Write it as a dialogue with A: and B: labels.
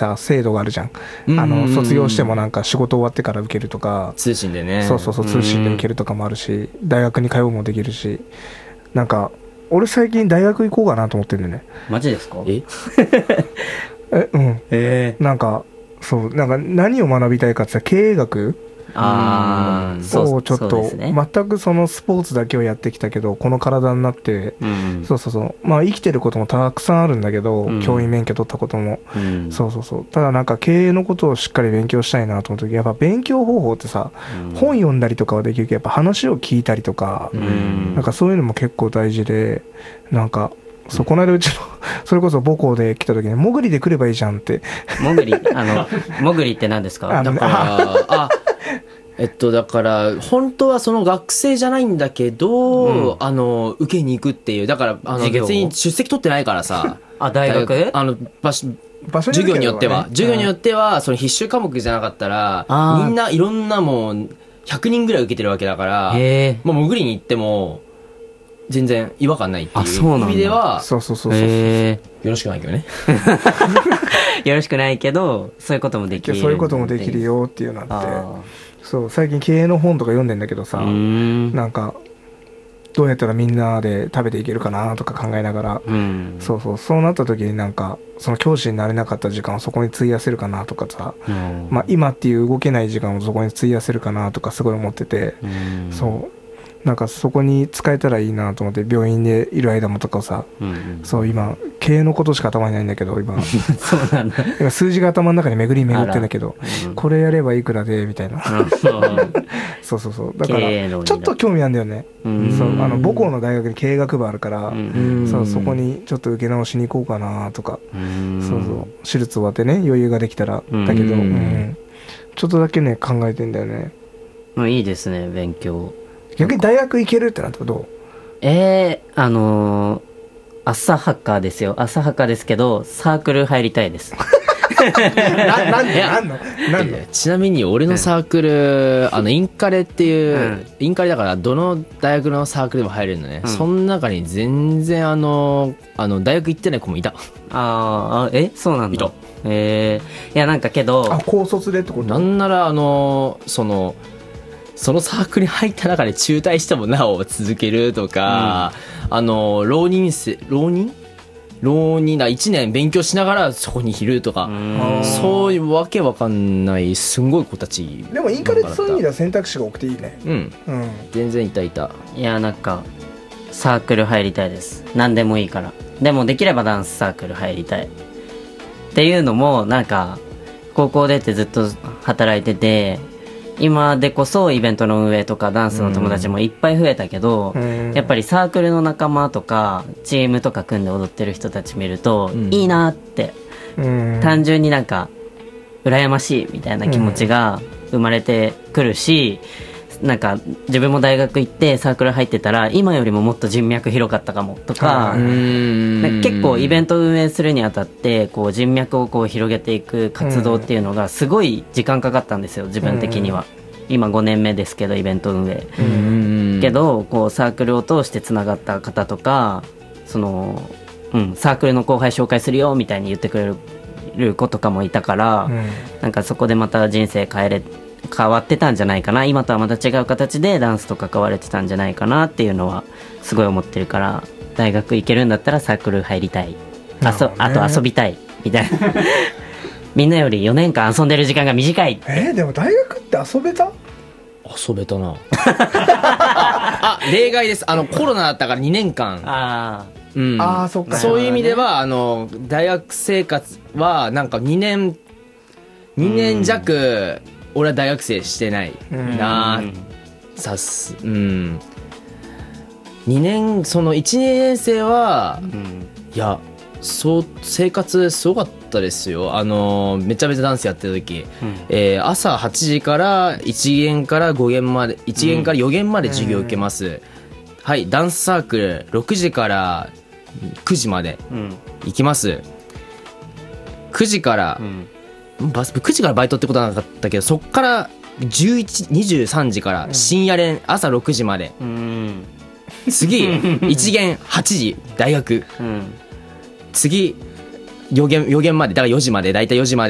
A: さ制度があるじゃん。卒業してもなんか仕事終わってから受けるとか、
B: 通信でね。
A: そうそうそう、通信で受けるとかもあるし、大学に通うもできるし、なんか俺最近大学行こうかなと思ってるんだよね。
C: マジですか？
A: うん。なんかそう、なんか何を学びたいかって言ったら経営学をちょっと、全くそのスポーツだけをやってきたけど、この体になって、そうそうそう、まあ生きてることもたくさんあるんだけど、教員免許取ったことも、そうそうそう、ただなんか経営のことをしっかり勉強したいなと思った時、やっぱ勉強方法ってさ、本読んだりとかはできるけど、やっぱ話を聞いたりとか、なんかそういうのも結構大事で、なんかそう、この間うちのそれこそ母校で来た時にもぐりで来ればいいじゃんって。
C: もぐりもぐりって何ですか？
B: だからだから本当はその学生じゃないんだけど、受けに行くっていう、だから別に出席取ってないからさ
C: 大学
B: 授業によってはその必修科目じゃなかったらみんないろんなもう100人ぐらい受けてるわけだから、もう潜りに行っても全然違和感ないっていう意味では、
A: そうそうそうそう、よ
B: ろしくないけどね
C: よろしくないけど、そういうこともできる、
A: そういうこともできるよっていうのあって、そう、最近経営の本とか読んでんだけどさ、なんかどうやったらみんなで食べていけるかなとか考えながら、そうそう、そうなった時になんかその教師になれなかった時間をそこに費やせるかなとかさ、まあ今っていう動けない時間をそこに費やせるかなとかすごい思ってて、そう、なんかそこに使えたらいいなと思って、病院でいる間もとかさ、そう今経営のことしか頭にないんだけど、今
C: そうなんだ、
A: 今数字が頭の中に巡ってんだけど、これやればいくらでみたいなそうそうそう、だからちょっと興味あるんだよね。そう母校の大学に経営学部あるから、そこにちょっと受け直しに行こうかなとか、そうそう、手術終わってね余裕ができたら、だけど、ちょっとだけね考えてんだよね。
C: いいですね、勉強。
A: 逆に大学行けるってなったらどう？
C: 浅はかですよ。浅はかですけど、サークル入りたいです
A: なんの
B: ちなみに俺のサークル、インカレっていう、インカレだからどの大学のサークルでも入れるのね、その中に全然大学行ってない子もいた。
C: そうなんだ。いやなんかけど、
A: 高卒でってこと？
B: なんならそのサークルに入った中で中退してもなお続けるとか、浪人だ1年勉強しながらそこにいるとか、そういうわけわかんないすんごい子たち。
A: でもインカレってそういう意味では選択肢が多くていいね。
B: 全然いた。い
C: やなんかサークル入りたいです。何でもいいから。でもできればダンスサークル入りたいっていうのも、なんか高校出てずっと働いてて、今でこそイベントの運営とかダンスの友達もいっぱい増えたけど、やっぱりサークルの仲間とかチームとか組んで踊ってる人たち見ると、いいなって、単純になんか羨ましいみたいな気持ちが生まれてくるし、なんか自分も大学行ってサークル入ってたら今よりももっと人脈広かったかもとか、結構イベント運営するにあたってこう人脈をこう広げていく活動っていうのがすごい時間かかったんですよ、自分的には。今5年目ですけどイベント運営けど、こうサークルを通してつながった方とか、サークルの後輩紹介するよみたいに言ってくれる子とかもいたから、なんかそこでまた人生変わってたんじゃないかな、今とはまた違う形でダンスと関われてたんじゃないかなっていうのはすごい思ってるから、大学行けるんだったらサークル入りたい、あと遊びたいみたいなみんなより4年間遊んでる時間が短い。
A: でも大学って遊べた
B: な例外です。コロナだったから2年間。そっか。そういう意味では大学生活はなんか2年弱、俺は大学生してないな。2年、その1年生は、いや生活すごかったですよ。めちゃめちゃダンスやってた時、朝8時から1限から5限まで、1限から4限まで授業受けます。はい、ダンスサークル6時から9時まで行きます。9時から、9時からバイトってことはなかったけど、そっから23時から深夜練、朝6時まで、次1限8時大学、次4限まで、だから4時まで、だいたい4時まで